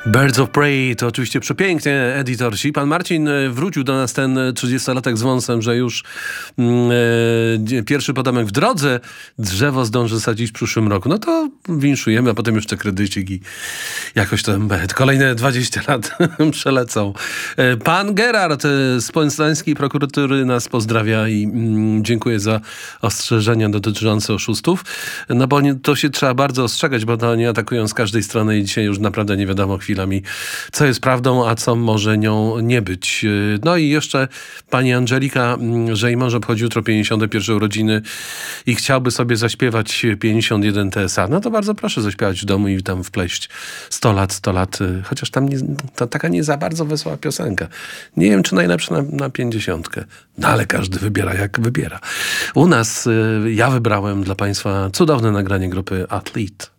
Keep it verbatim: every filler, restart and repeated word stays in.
Birds of Prey to oczywiście przepięknie edytorsi. Pan Marcin wrócił do nas, ten trzydziestolatek z wąsem, że już mm, e, pierwszy potomek w drodze, drzewo zdąży sadzić w przyszłym roku. No to winszujemy, a potem jeszcze kredycik i jakoś to kolejne dwadzieścia lat przelecą. E, pan Gerard z poznańskiej prokuratury nas pozdrawia i mm, dziękuję za ostrzeżenia dotyczące oszustów. No bo nie, to się trzeba bardzo ostrzegać, bo to oni atakują z każdej strony i dzisiaj już naprawdę nie wiadomo chwilami, co jest prawdą, a co może nią nie być. No i jeszcze pani Angelika, że jej mąż obchodzi jutro pięćdziesiąte pierwsze urodziny i chciałby sobie zaśpiewać pięćdziesiąt jeden T S A. No to bardzo proszę zaśpiewać w domu i tam wpleść sto lat, sto lat. Chociaż tam nie, to taka nie za bardzo wesoła piosenka. Nie wiem, czy najlepsza na, na pięćdziesiątkę. No ale każdy wybiera, jak wybiera. U nas ja wybrałem dla państwa cudowne nagranie grupy Athlete.